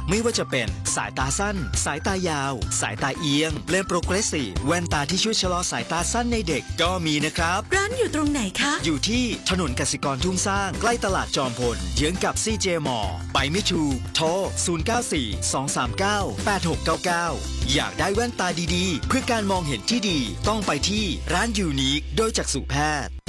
ไม่ว่าจะเป็นสายตาสั้นสายตายาวสายตาเอียงเลนส์โปรเกรสซีฟแว่นตาที่ช่วยชะลอสายตาสั้นในเด็กก็มีนะครับร้านอยู่ตรงไหนคะอยู่ที่ถนนกสิกรทุ่งสร้างใกล้ตลาดจอมพลเยื้องกับ CJ มอ ไปไม่ถูกโทร0942398699อยากได้แว่นตาดีๆเพื่อการมองเห็นที่ดีต้องไปที่ร้านยูนิคโดยจักษุแพทย์